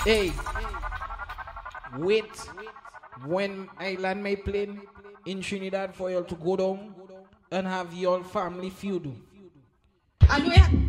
Hey, wait. When Island may plane in Trinidad for you to go down and have your family feud. And